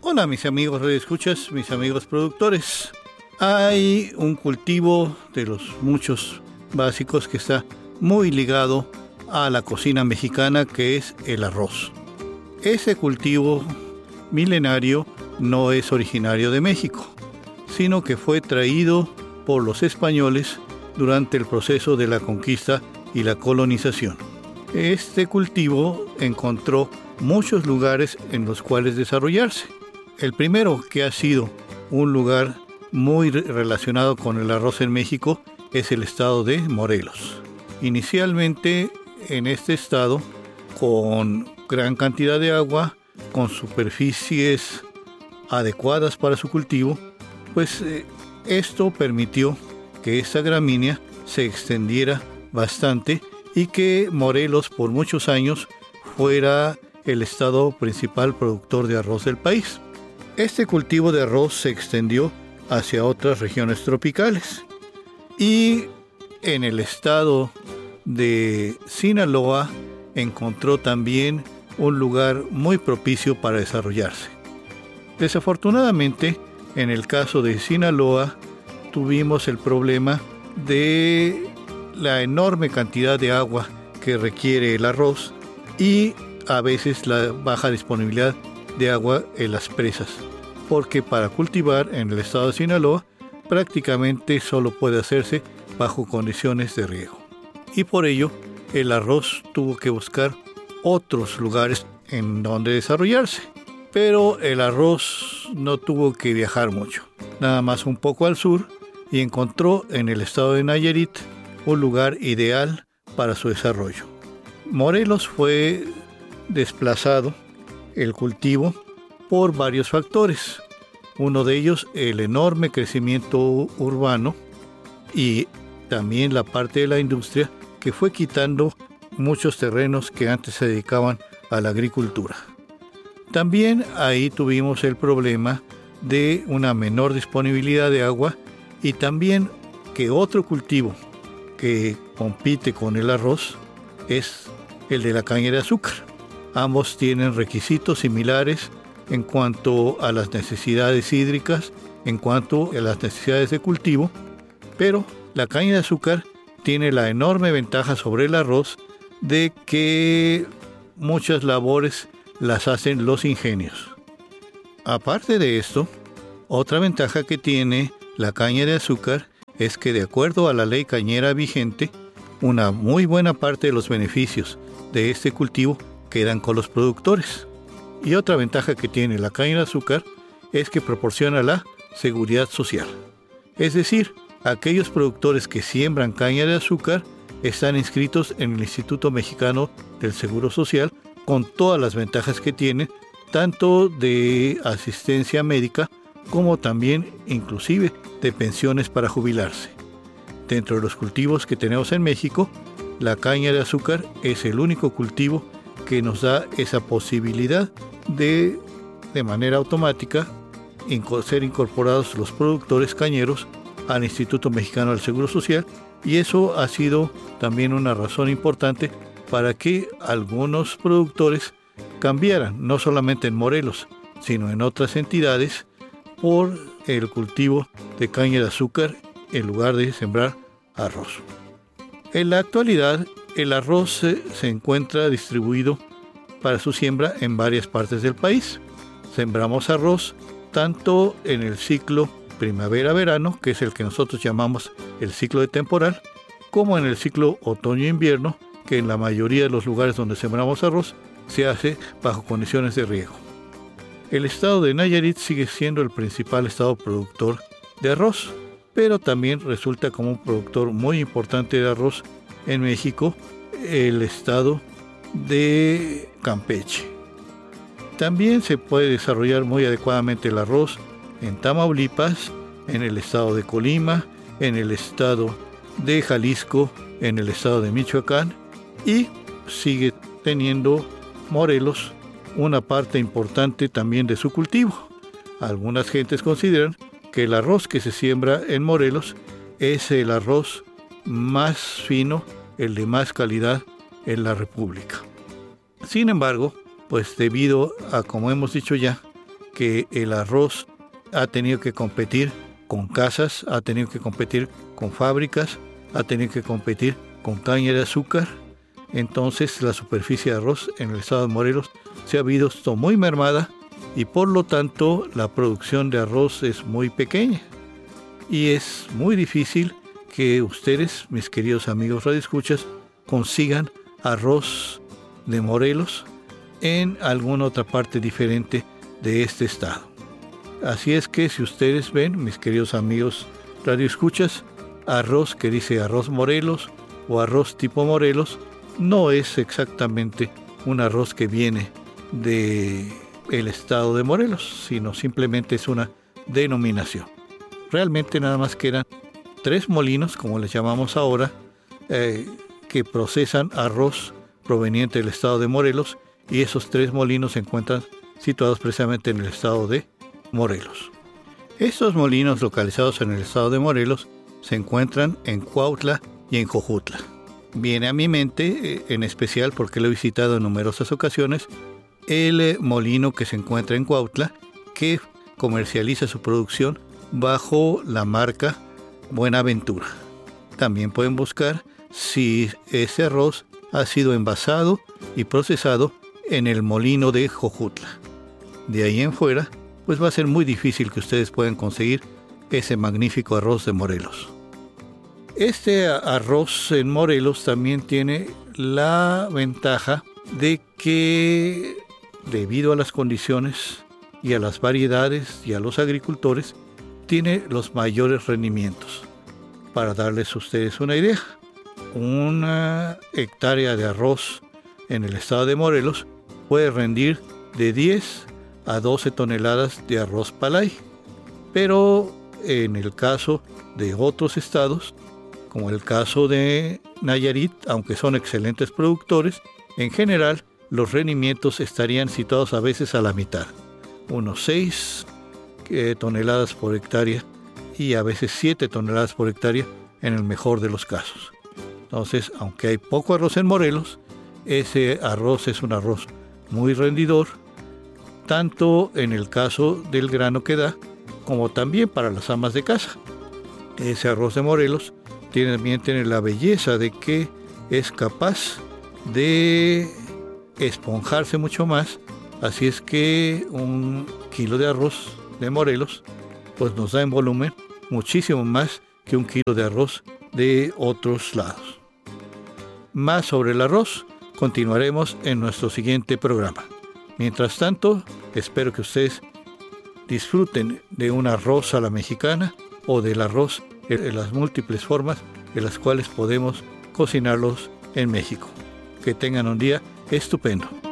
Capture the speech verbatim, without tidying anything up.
Hola mis amigos radioescuchas, mis amigos productores. Hay un cultivo de los muchos básicos que está muy ligado a la cocina mexicana, que es el arroz. Ese cultivo milenario no es originario de México, sino que fue traído por los españoles durante el proceso de la conquista y la colonización. Este cultivo encontró muchos lugares en los cuales desarrollarse. El primero, que ha sido un lugar muy relacionado con el arroz en México, es el estado de Morelos. Inicialmente en este estado, con gran cantidad de agua, con superficies adecuadas para su cultivo, pues eh, esto permitió que esta gramínea se extendiera bastante y que Morelos por muchos años fuera el estado principal productor de arroz del país. Este cultivo de arroz se extendió hacia otras regiones tropicales y en el estado de Sinaloa encontró también un lugar muy propicio para desarrollarse. Desafortunadamente, en el caso de Sinaloa, tuvimos el problema de la enorme cantidad de agua que requiere el arroz y a veces la baja disponibilidad de agua en las presas, porque para cultivar en el estado de Sinaloa prácticamente solo puede hacerse bajo condiciones de riego. Y por ello, el arroz tuvo que buscar otros lugares en donde desarrollarse. Pero el arroz no tuvo que viajar mucho, nada más un poco al sur, y encontró en el estado de Nayarit un lugar ideal para su desarrollo. Morelos fue desplazado el cultivo por varios factores. Uno de ellos, el enorme crecimiento urbano y también la parte de la industria que fue quitando muchos terrenos que antes se dedicaban a la agricultura. También ahí tuvimos el problema de una menor disponibilidad de agua y también que otro cultivo que compite con el arroz es el de la caña de azúcar. Ambos tienen requisitos similares en cuanto a las necesidades hídricas, en cuanto a las necesidades de cultivo, pero la caña de azúcar tiene la enorme ventaja sobre el arroz de que muchas labores las hacen los ingenios. Aparte de esto, otra ventaja que tiene la caña de azúcar es que, de acuerdo a la ley cañera vigente, una muy buena parte de los beneficios de este cultivo quedan con los productores. Y otra ventaja que tiene la caña de azúcar es que proporciona la seguridad social. Es decir, aquellos productores que siembran caña de azúcar están inscritos en el Instituto Mexicano del Seguro Social, con todas las ventajas que tiene, tanto de asistencia médica como también inclusive de pensiones para jubilarse. Dentro de los cultivos que tenemos en México, la caña de azúcar es el único cultivo que nos da esa posibilidad de, de manera automática, ser incorporados los productores cañeros al Instituto Mexicano del Seguro Social, y eso ha sido también una razón importante para que algunos productores cambiaran, no solamente en Morelos, sino en otras entidades, por el cultivo de caña de azúcar en lugar de sembrar arroz. En la actualidad, el arroz se, se encuentra distribuido para su siembra en varias partes del país. Sembramos arroz tanto en el ciclo primavera-verano, que es el que nosotros llamamos el ciclo de temporal, como en el ciclo otoño-invierno, que en la mayoría de los lugares donde sembramos arroz se hace bajo condiciones de riego. El estado de Nayarit sigue siendo el principal estado productor de arroz, pero también resulta como un productor muy importante de arroz en México el estado de Campeche. También se puede desarrollar muy adecuadamente el arroz en Tamaulipas, en el estado de Colima, en el estado de Jalisco, en el estado de Michoacán, y sigue teniendo Morelos una parte importante también de su cultivo. Algunas gentes consideran que el arroz que se siembra en Morelos es el arroz más fino, el de más calidad en la República. Sin embargo, pues debido a, como hemos dicho ya, que el arroz ha tenido que competir con casas, ha tenido que competir con fábricas, ha tenido que competir con caña de azúcar. Entonces la superficie de arroz en el estado de Morelos se ha visto muy mermada y por lo tanto la producción de arroz es muy pequeña. Y es muy difícil que ustedes, mis queridos amigos radioescuchas, consigan arroz de Morelos en alguna otra parte diferente de este estado. Así es que si ustedes ven, mis queridos amigos radioescuchas, arroz que dice arroz Morelos o arroz tipo Morelos, no es exactamente un arroz que viene del estado de Morelos, sino simplemente es una denominación. Realmente nada más quedan tres molinos, como les llamamos ahora, eh, que procesan arroz proveniente del estado de Morelos, y esos tres molinos se encuentran situados precisamente en el estado de Morelos. Estos molinos localizados en el estado de Morelos se encuentran en Cuautla y en Jojutla. Viene a mi mente, en especial porque lo he visitado en numerosas ocasiones, el molino que se encuentra en Cuautla, que comercializa su producción bajo la marca Buenaventura. También pueden buscar si ese arroz ha sido envasado y procesado en el molino de Jojutla. De ahí en fuera, pues va a ser muy difícil que ustedes puedan conseguir ese magnífico arroz de Morelos. Este arroz en Morelos también tiene la ventaja de que, debido a las condiciones y a las variedades y a los agricultores, tiene los mayores rendimientos. Para darles a ustedes una idea, una hectárea de arroz en el estado de Morelos puede rendir de diez a doce toneladas de arroz palay, pero en el caso de otros estados, como el caso de Nayarit, aunque son excelentes productores, en general los rendimientos estarían situados a veces a la mitad, unos seis eh, toneladas por hectárea y a veces siete toneladas por hectárea en el mejor de los casos. Entonces, aunque hay poco arroz en Morelos, ese arroz es un arroz muy rendidor, tanto en el caso del grano que da, como también para las amas de casa. Ese arroz de Morelos tiene, también tiene la belleza de que es capaz de esponjarse mucho más, así es que un kilo de arroz de Morelos pues nos da en volumen muchísimo más que un kilo de arroz de otros lados. Más sobre el arroz continuaremos en nuestro siguiente programa. Mientras tanto, espero que ustedes disfruten de un arroz a la mexicana o del arroz en las múltiples formas en las cuales podemos cocinarlos en México. Que tengan un día estupendo.